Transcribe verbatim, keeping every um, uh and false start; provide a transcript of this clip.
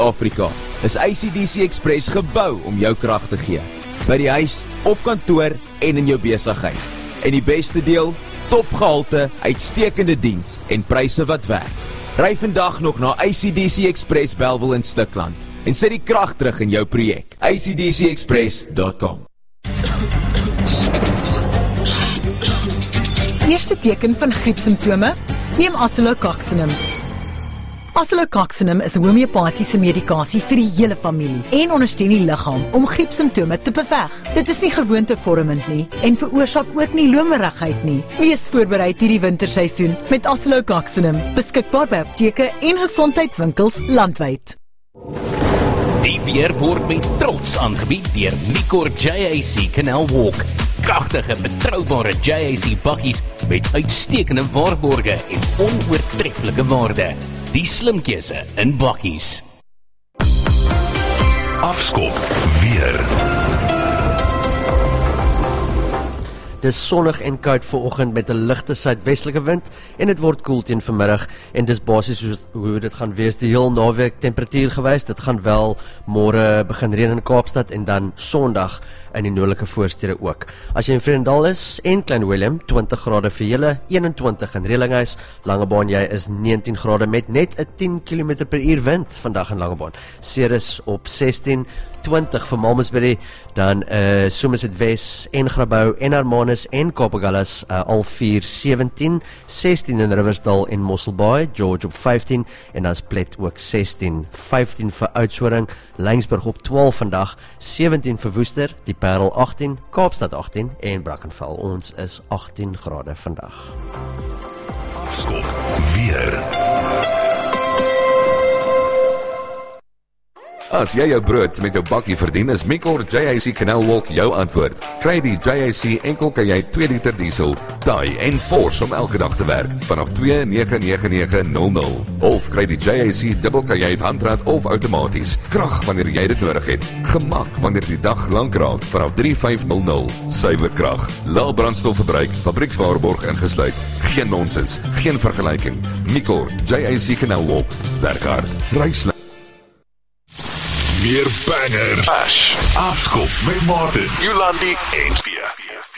Suid-Afrika is I C D C Express gebou om jou krag te gee. By die huis, op kantoor en in jou besigheid. En die beste deel, topgehalte, uitstekende diens en pryse wat werk. Ry vandag nog na I C D C Express Bellville in Stikland en sit die krag terug in jou projek. I C D C express dot com. Eerste teken van griepsimptome, neem Oscillococcinum. Oscillococcinum is 'n homeopatiese medikasie vir die hele familie en ondersteun die liggaam om griepsimptome te beveg. Dit is nie gewoontevormend nie en veroorsaak ook nie lomerigheid nie. Wees voorberei hierdie winterseisoen met Oscillococcinum, beskikbaar by apteke en gesondheidswinkels landwyd. Die weer word met trots aangebied deur Micor J A C Canal Walk. Kragtige, betroubare J A C bakkies met uitstekende waarborge en onoortreffelike waarde. Die slim keuse in bakkies. Afskop weer. Dis sonnig en koud vanoggend met 'n ligte suidwestelike wind en dit word koel teen vanmiddag en dis basies hoe dit gaan wees die heel naweek temperatuur gewys. Dit gaan wel môre begin reën in Kaapstad en dan Sondag in die noordelike voorstede ook. As jy in Vredendal is en Klein Willem, twintig grade vir julle, eenentwintig in Relinghuis, Langebaan jy is negentien grade met net 'n tien kilometer per uur wind vandag in Langebaan. Ceres op sestien, twintig vir Malmesbury, dan uh, Somerset Wes en Grabouw en Hermanus en Kapagallas uh, al vier sewentien, sestien in Riversdal en Mosselbaai, George op vyftien en dan Split ook sestien, vyftien vir Oudtshoorn, Laingsburg op twaalf vandag, sewentien vir Woester, die Parel agttien, Kaapstad agttien en Brackenfell. Ons is agttien grade vandag. Afskop weer. As jy jou brood met jou bakkie verdien, is Micor J A C Canal Walk jou antwoord. Kry die J A C enkel kajuit twee liter diesel, taai en force om elke dag te werk, vanaf twee nege nege nege nul nul. Of kry die J A C dubbel kajuit handrat of outomaties. Krag wanneer jy dit nodig het. Gemak wanneer die dag lank raak, vanaf drie vyf nul nul. Suiwer krag, lae brandstofverbruik, fabriekswaarborg ingesluit. Geen nonsens, geen vergelyking. Micor J A C Canal Walk. Werk hard, reis. Meer bangers. Ash, Afskop met Martin, Jolandi en Via.